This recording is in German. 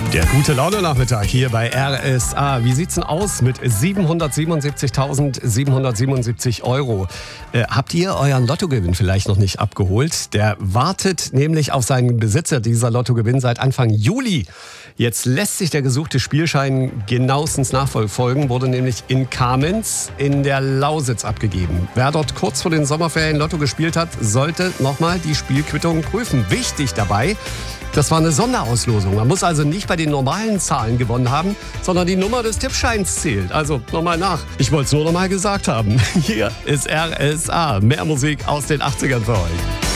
Der gute Laune-Nachmittag hier bei RSA. Wie sieht's denn aus mit 777.777 Euro? Habt ihr euren Lottogewinn vielleicht noch nicht abgeholt? Der wartet nämlich auf seinen Besitzer, dieser Lottogewinn, seit Anfang Juli. Jetzt lässt sich der gesuchte Spielschein genauestens nachverfolgen, wurde nämlich in Kamenz in der Lausitz abgegeben. Wer dort kurz vor den Sommerferien Lotto gespielt hat, sollte nochmal die Spielquittung prüfen. Wichtig dabei: das war eine Sonderauslosung. Man muss also nicht bei den normalen Zahlen gewonnen haben, sondern die Nummer des Tippscheins zählt. Also nochmal nach. Ich wollte es nur nochmal gesagt haben. Hier ist RSA. Mehr Musik aus den 80ern für euch.